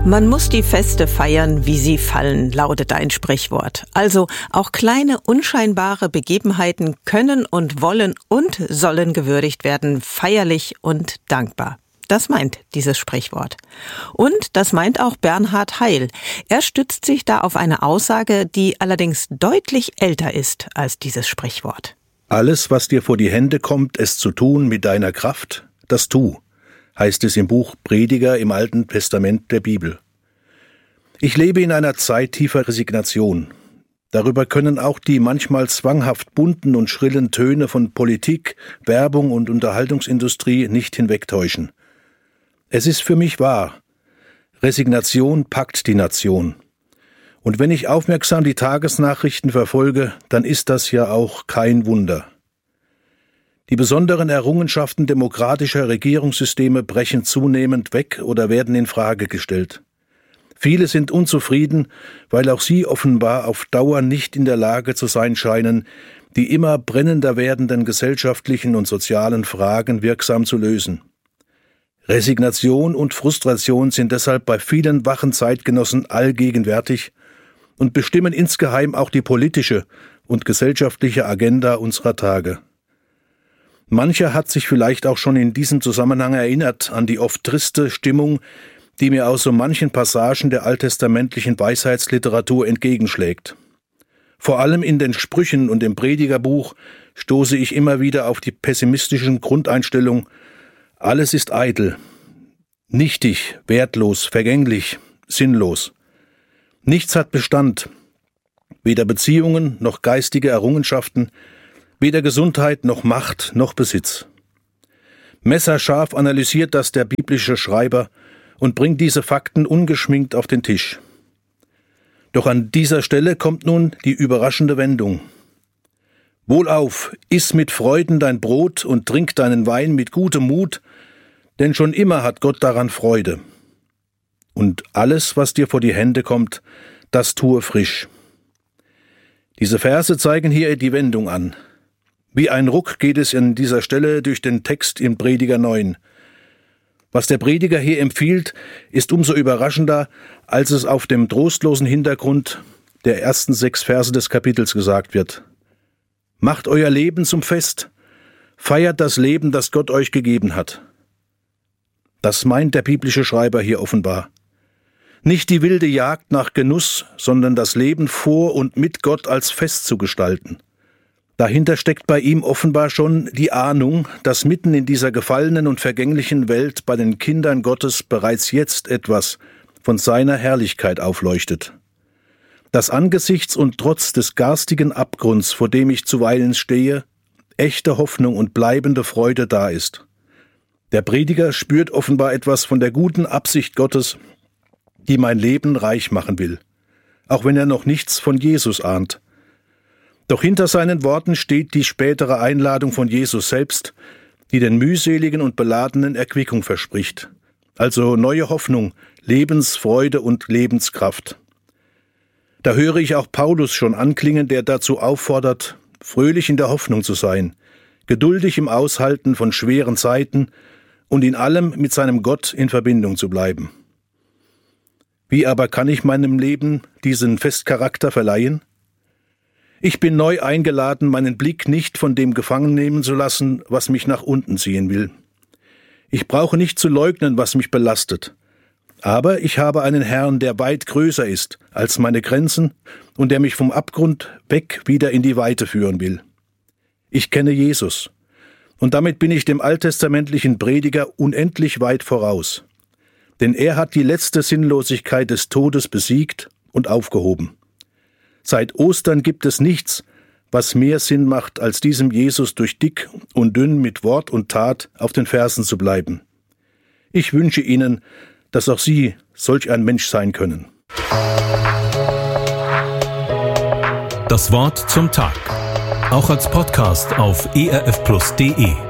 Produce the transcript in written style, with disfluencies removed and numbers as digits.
Man muss die Feste feiern, wie sie fallen, lautet ein Sprichwort. Also auch kleine, unscheinbare Begebenheiten können und wollen und sollen gewürdigt werden, feierlich und dankbar. Das meint dieses Sprichwort. Und das meint auch Bernhard Heil. Er stützt sich da auf eine Aussage, die allerdings deutlich älter ist als dieses Sprichwort. Alles, was dir vor die Hände kommt, es zu tun mit deiner Kraft, das tu, heißt es im Buch Prediger im Alten Testament der Bibel. Ich lebe in einer Zeit tiefer Resignation. Darüber können auch die manchmal zwanghaft bunten und schrillen Töne von Politik, Werbung und Unterhaltungsindustrie nicht hinwegtäuschen. Es ist für mich wahr. Resignation packt die Nation. Und wenn ich aufmerksam die Tagesnachrichten verfolge, dann ist das ja auch kein Wunder. Die besonderen Errungenschaften demokratischer Regierungssysteme brechen zunehmend weg oder werden in Frage gestellt. Viele sind unzufrieden, weil auch sie offenbar auf Dauer nicht in der Lage zu sein scheinen, die immer brennender werdenden gesellschaftlichen und sozialen Fragen wirksam zu lösen. Resignation und Frustration sind deshalb bei vielen wachen Zeitgenossen allgegenwärtig und bestimmen insgeheim auch die politische und gesellschaftliche Agenda unserer Tage. Mancher hat sich vielleicht auch schon in diesem Zusammenhang erinnert an die oft triste Stimmung, die mir aus so manchen Passagen der alttestamentlichen Weisheitsliteratur entgegenschlägt. Vor allem in den Sprüchen und im Predigerbuch stoße ich immer wieder auf die pessimistische Grundeinstellung: Alles ist eitel, nichtig, wertlos, vergänglich, sinnlos. Nichts hat Bestand, weder Beziehungen noch geistige Errungenschaften, weder Gesundheit noch Macht noch Besitz. Messerscharf analysiert das der biblische Schreiber und bringt diese Fakten ungeschminkt auf den Tisch. Doch an dieser Stelle kommt nun die überraschende Wendung. Wohlauf, iss mit Freuden dein Brot und trink deinen Wein mit gutem Mut, denn schon immer hat Gott daran Freude. Und alles, was dir vor die Hände kommt, das tue frisch. Diese Verse zeigen hier die Wendung an. Wie ein Ruck geht es an dieser Stelle durch den Text im Prediger 9. Was der Prediger hier empfiehlt, ist umso überraschender, als es auf dem trostlosen Hintergrund der ersten 6 Verse des Kapitels gesagt wird. Macht euer Leben zum Fest, feiert das Leben, das Gott euch gegeben hat. Das meint der biblische Schreiber hier offenbar. Nicht die wilde Jagd nach Genuss, sondern das Leben vor und mit Gott als Fest zu gestalten. Dahinter steckt bei ihm offenbar schon die Ahnung, dass mitten in dieser gefallenen und vergänglichen Welt bei den Kindern Gottes bereits jetzt etwas von seiner Herrlichkeit aufleuchtet. Dass angesichts und trotz des garstigen Abgrunds, vor dem ich zuweilen stehe, echte Hoffnung und bleibende Freude da ist. Der Prediger spürt offenbar etwas von der guten Absicht Gottes, die mein Leben reich machen will, auch wenn er noch nichts von Jesus ahnt. Doch hinter seinen Worten steht die spätere Einladung von Jesus selbst, die den mühseligen und Beladenen Erquickung verspricht. Also neue Hoffnung, Lebensfreude und Lebenskraft. Da höre ich auch Paulus schon anklingen, der dazu auffordert, fröhlich in der Hoffnung zu sein, geduldig im Aushalten von schweren Zeiten und in allem mit seinem Gott in Verbindung zu bleiben. Wie aber kann ich meinem Leben diesen Festcharakter verleihen? Ich bin neu eingeladen, meinen Blick nicht von dem gefangen nehmen zu lassen, was mich nach unten ziehen will. Ich brauche nicht zu leugnen, was mich belastet. Aber ich habe einen Herrn, der weit größer ist als meine Grenzen und der mich vom Abgrund weg wieder in die Weite führen will. Ich kenne Jesus. Und damit bin ich dem alttestamentlichen Prediger unendlich weit voraus. Denn er hat die letzte Sinnlosigkeit des Todes besiegt und aufgehoben. Seit Ostern gibt es nichts, was mehr Sinn macht, als diesem Jesus durch dick und dünn mit Wort und Tat auf den Fersen zu bleiben. Ich wünsche Ihnen, dass auch Sie solch ein Mensch sein können. Das Wort zum Tag. Auch als Podcast auf erfplus.de.